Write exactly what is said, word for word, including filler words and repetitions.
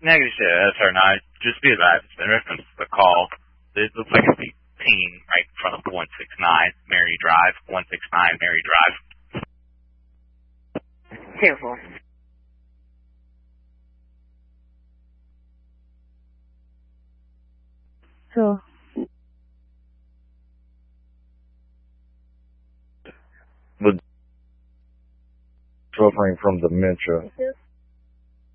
Negative, that's our nine. Just be advised, it's been referenced to the call. It looks like it's a ping right in front of one six nine Mary Drive, one six nine Mary Drive. Careful. So. But suffering from dementia.